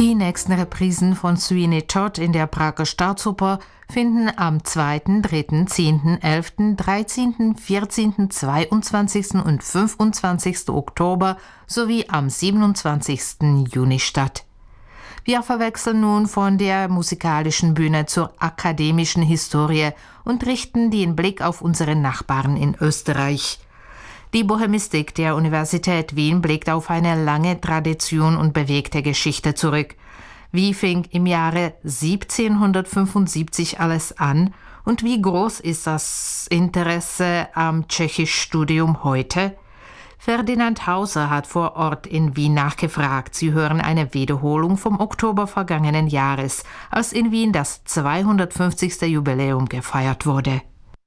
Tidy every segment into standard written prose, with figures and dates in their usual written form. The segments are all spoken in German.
Die nächsten Reprisen von Sweeney Todd in der Prager Staatsoper finden am 2., 3., 10., 11., 13., 14., 22. und 25. Oktober sowie am 27. Juni statt. Wir verwechseln nun von der musikalischen Bühne zur akademischen Historie und richten den Blick auf unsere Nachbarn in Österreich. Die Bohemistik der Universität Wien blickt auf eine lange Tradition und bewegte Geschichte zurück. Wie fing im Jahre 1775 alles an und wie groß ist das Interesse am Tschechischstudium heute? Ferdinand Hauser hat vor Ort in Wien nachgefragt. Sie hören eine Wiederholung vom Oktober vergangenen Jahres, als in Wien das 250. Jubiläum gefeiert wurde.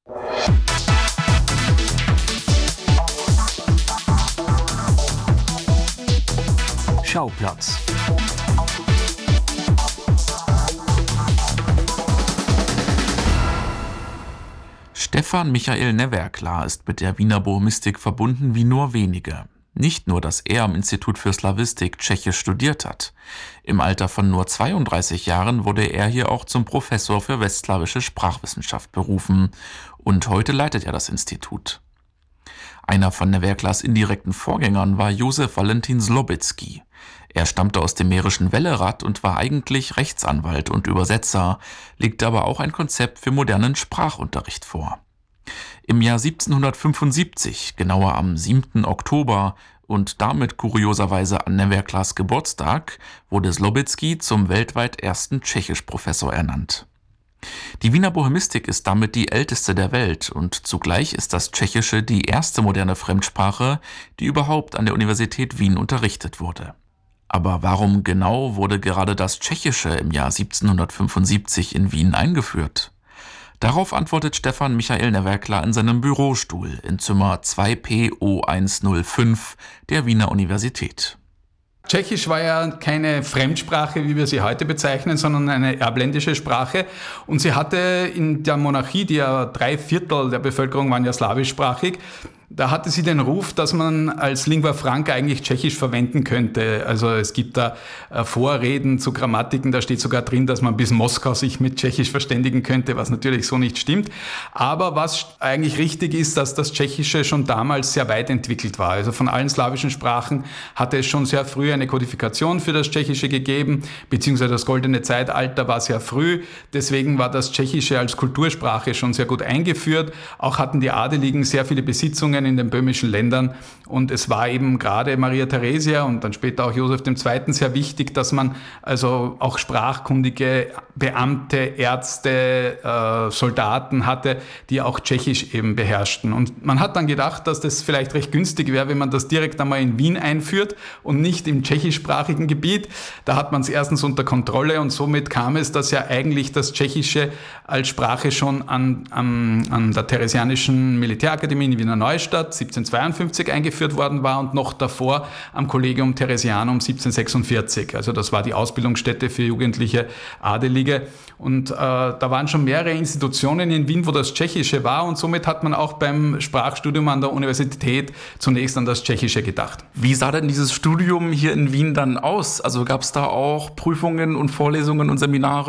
Schauplatz. Stefan Michael Newerkla ist mit der Wiener Bohemistik verbunden wie nur wenige. Nicht nur, dass er am Institut für Slawistik Tschechisch studiert hat. Im Alter von nur 32 Jahren wurde er hier auch zum Professor für westslawische Sprachwissenschaft berufen. Und heute leitet er das Institut. Einer von Newerklas indirekten Vorgängern war Josef Valentin Zlobitzky. Er stammte aus dem mährischen Wellerat und war eigentlich Rechtsanwalt und Übersetzer, legte aber auch ein Konzept für modernen Sprachunterricht vor. Im Jahr 1775, genauer am 7. Oktober und damit kurioserweise an Newerklas Geburtstag, wurde Zlobitzky zum weltweit ersten Tschechischprofessor ernannt. Die Wiener Bohemistik ist damit die älteste der Welt und zugleich ist das Tschechische die erste moderne Fremdsprache, die überhaupt an der Universität Wien unterrichtet wurde. Aber warum genau wurde gerade das Tschechische im Jahr 1775 in Wien eingeführt? Darauf antwortet Stefan Michael Newerkla in seinem Bürostuhl in Zimmer 2P0105 der Wiener Universität. Tschechisch war ja keine Fremdsprache, wie wir sie heute bezeichnen, sondern eine erbländische Sprache. Und sie hatte in der Monarchie, die ja 3/4 der Bevölkerung waren ja slawischsprachig, da hatte sie den Ruf, dass man als Lingua Franca eigentlich Tschechisch verwenden könnte. Also es gibt da Vorreden zu Grammatiken, da steht sogar drin, dass man bis Moskau sich mit Tschechisch verständigen könnte, was natürlich so nicht stimmt. Aber was eigentlich richtig ist, dass das Tschechische schon damals sehr weit entwickelt war. Also von allen slawischen Sprachen hatte es schon sehr früh eine Kodifikation für das Tschechische gegeben, beziehungsweise das goldene Zeitalter war sehr früh. Deswegen war das Tschechische als Kultursprache schon sehr gut eingeführt. Auch hatten die Adeligen sehr viele Besitzungen in den böhmischen Ländern und es war eben gerade Maria Theresia und dann später auch Josef II. Sehr wichtig, dass man also auch sprachkundige Beamte, Ärzte, Soldaten hatte, die auch Tschechisch eben beherrschten. Und man hat dann gedacht, dass das vielleicht recht günstig wäre, wenn man das direkt einmal in Wien einführt und nicht im tschechischsprachigen Gebiet. Da hat man es erstens unter Kontrolle und somit kam es, dass ja eigentlich das Tschechische als Sprache schon an der Theresianischen Militärakademie in Wiener Neustadt 1752 eingeführt worden war und noch davor am Collegium Theresianum 1746. Also das war die Ausbildungsstätte für jugendliche Adelige. Und da waren schon mehrere Institutionen in Wien, wo das Tschechische war und somit hat man auch beim Sprachstudium an der Universität zunächst an das Tschechische gedacht. Wie sah denn dieses Studium hier in Wien dann aus? Also gab es da auch Prüfungen und Vorlesungen und Seminare?